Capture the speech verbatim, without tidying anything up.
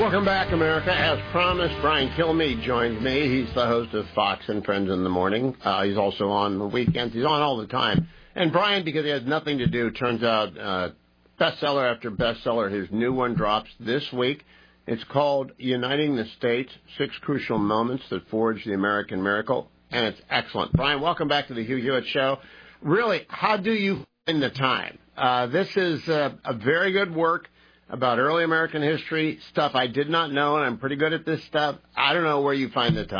Welcome back, America. As promised, Brian Kilmeade joined me. He's the host of Fox and Friends in the Morning. Uh, he's also on the weekends. He's on all the time. And Brian, because he has nothing to do, turns out uh, bestseller after bestseller. His new one drops this week. It's called Uniting the States, Six Crucial Moments That Forged the American Miracle. And it's excellent. Brian, welcome back to the Hugh Hewitt Show. Really, how do you find the time? Uh, this is uh, a very good work about early American history, stuff I did not know, and I'm pretty good at this stuff. I don't know where you find the time.